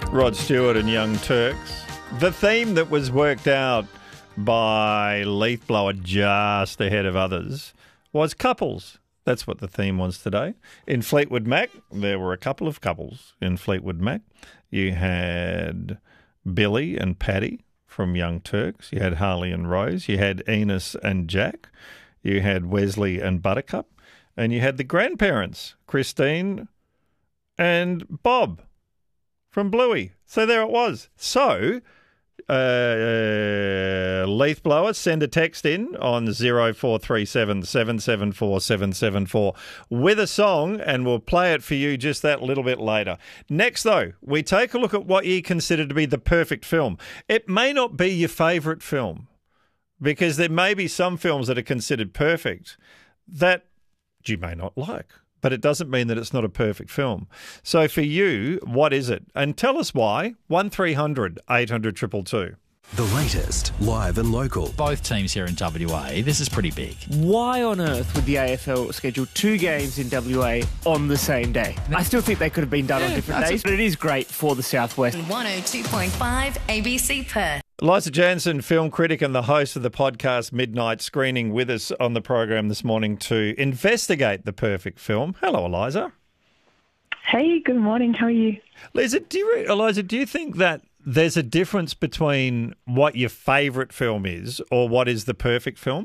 Rod Stewart and Young Turks. The theme that was worked out by Leaf Blower just ahead of others was couples. That's what the theme was today. In Fleetwood Mac, there were a couple of couples in Fleetwood Mac. You had Billy and Paddy from Young Turks. You had Harley and Rose. You had Enos and Jack. You had Wesley and Buttercup. And you had the grandparents, Christine and Bob from Bluey. So there it was. So, Leaf Blower, send a text in on 0437 774 774 with a song and we'll play it for you just that little bit later. Next, though, we take a look at what you consider to be the perfect film. It may not be your favourite film because there may be some films that are considered perfect that you may not like. But it doesn't mean that it's not a perfect film. So for you, what is it? And tell us why. 1300 800 222. The latest, live and local. Both teams here in WA, this is pretty big. Why on earth would the AFL schedule two games in WA on the same day? I still think they could have been done on different days, but it is great for the Southwest. 102.5 ABC Perth. Eliza Jansen, film critic and the host of the podcast Midnight Screening, with us on the program this morning to investigate the perfect film. Hello, Eliza. Hey, good morning. How are you? Eliza, do you think that there's a difference between what your favourite film is or what is the perfect film?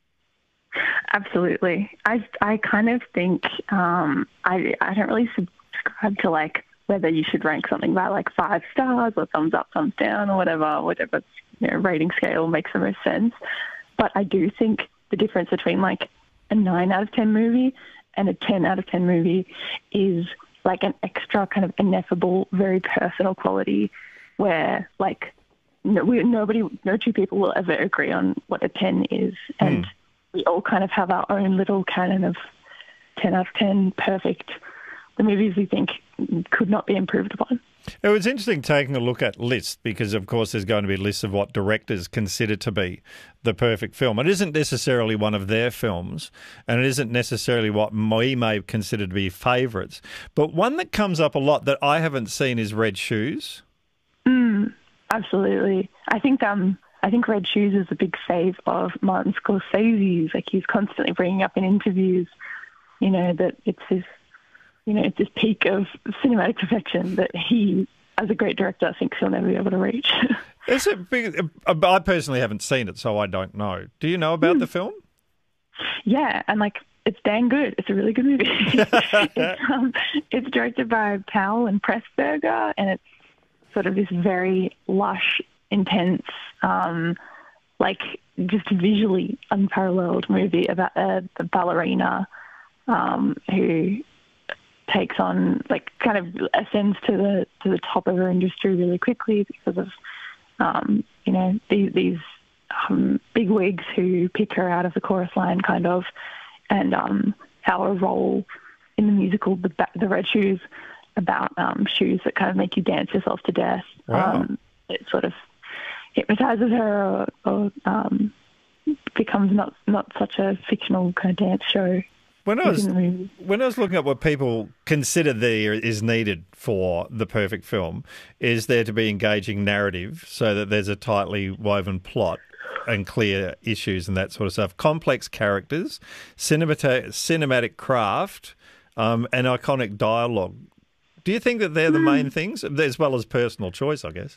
Absolutely. I kind of think I don't really subscribe to whether you should rank something by 5 stars or thumbs up, thumbs down or whatever rating scale makes the most sense. But I do think the difference between a 9 out of 10 movie and a 10 out of 10 movie is an extra kind of ineffable, very personal quality where no two people will ever agree on what a 10 is. And we all kind of have our own little canon of 10 out of 10 perfect. The movies we think could not be improved upon. It was interesting taking a look at lists because, of course, there's going to be lists of what directors consider to be the perfect film. It isn't necessarily one of their films and it isn't necessarily what we may consider to be favourites. But one that comes up a lot that I haven't seen is Red Shoes. Absolutely. I think Red Shoes is a big fave of Martin Scorsese's. He's constantly bringing up in interviews, that it's this peak of cinematic perfection that he, as a great director, thinks he'll never be able to reach. Is it big? I personally haven't seen it, so I don't know. Do you know about the film? Yeah, and it's dang good. It's a really good movie. It's directed by Powell and Pressburger, and it's sort of this very lush, intense, just visually unparalleled movie about a ballerina who takes on kind of ascends to the top of her industry really quickly because of these big wigs who pick her out of the chorus line kind of, and how her role in the musical The Red Shoes about shoes that kind of make you dance yourself to death. Wow. It sort of hypnotizes her or becomes not such a fictional kind of dance show. When I was looking at what people consider there is needed for the perfect film, is there to be engaging narrative so that there's a tightly woven plot and clear issues and that sort of stuff, complex characters, cinematic craft, and iconic dialogue. Do you think that they're the main things, as well as personal choice, I guess?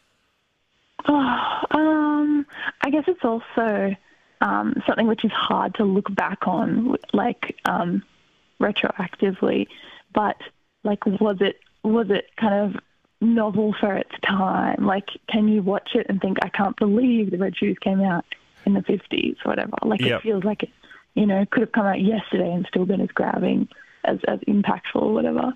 I guess it's also something which is hard to look back on, retroactively. But was it kind of novel for its time? Can you watch it and think, I can't believe The Red Shoes came out in the 50s or whatever? It feels like it, could have come out yesterday and still been as grabbing, as impactful or whatever.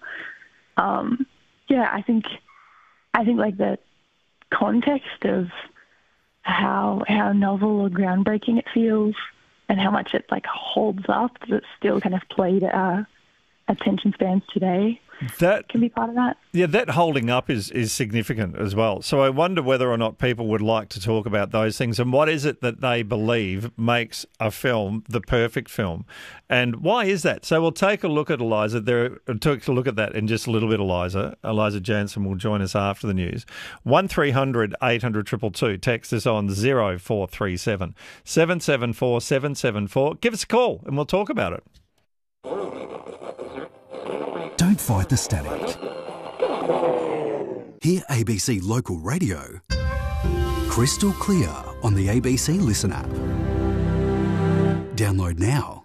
I think the context of how novel or groundbreaking it feels and how much it holds up that still kind of played at our attention spans today. That can be part of that. Yeah, that holding up is significant as well. So I wonder whether or not people would like to talk about those things and what is it that they believe makes a film the perfect film, and why is that? So we'll take a look at Eliza. Take a look at that in just a little bit. Eliza Jansen will join us after the news. 1300 800 222. Text us on 0437 774 774. Give us a call and we'll talk about it. Don't fight the static. Hear ABC Local Radio crystal clear on the ABC Listen app. Download now.